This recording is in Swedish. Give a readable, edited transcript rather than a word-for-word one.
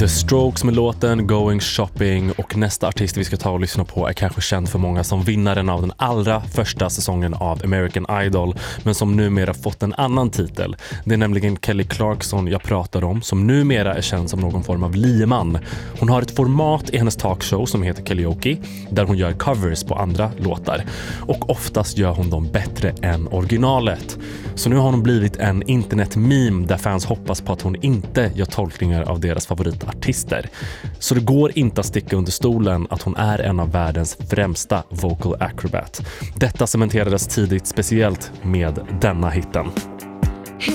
The Strokes med låten Going Shopping, och nästa artist vi ska ta och lyssna på är kanske känd för många som vinnaren av den allra första säsongen av American Idol, men som numera fått en annan titel. Det är nämligen Kelly Clarkson jag pratar om, som numera är känd som någon form av lieman. Hon har ett format i hennes talkshow som heter Karaoke, där hon gör covers på andra låtar, och oftast gör hon dem bättre än originalet. Så nu har hon blivit en internet-meme där fans hoppas på att hon inte gör tolkningar av deras favoritartister. Så det går inte att sticka under stolen att hon är en av världens främsta vocal acrobat. Detta cementerades tidigt, speciellt med denna hitten.